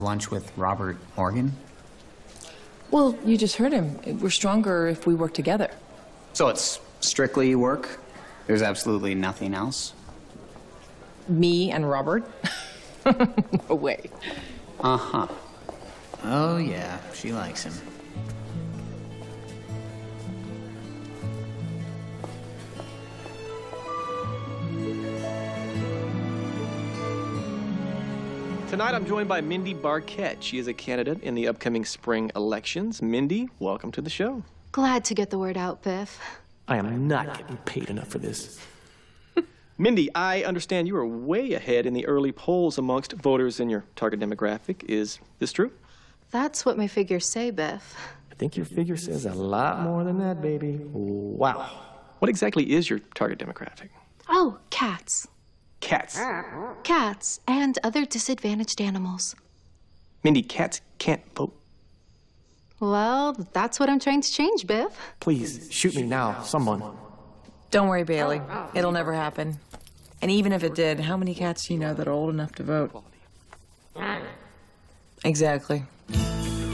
Lunch with Robert Morgan? Well, you just heard him. We're stronger if we work together. So it's strictly work? There's absolutely nothing else? Me and Robert? No way. Uh-huh. Oh, yeah, she likes him. Tonight, I'm joined by Mindy Barquette. She is a candidate in the upcoming spring elections. Mindy, welcome to the show. Glad to get the word out, Biff. I am not getting paid enough for this. Mindy, I understand you are way ahead in the early polls amongst voters in your target demographic. Is this true? That's what my figures say, Biff. I think your figure says a lot more than that, baby. Wow. What exactly is your target demographic? Oh, cats. Cats. Cats and other disadvantaged animals. Mindy, cats can't vote. Well, that's what I'm trying to change, Biff. Please, shoot me now, someone. Don't worry, Bailey. It'll never happen. And even if it did, how many cats do you know that are old enough to vote? Exactly.